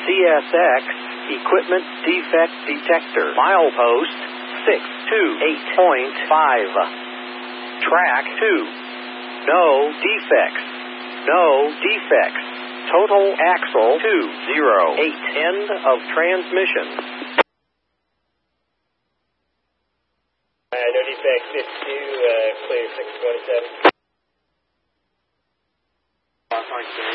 CSX Equipment Defect Detector. Milepost 628.5. Track 2. No defects. No defects. Total axle 208. End of transmission. No defects, 52, clear 627.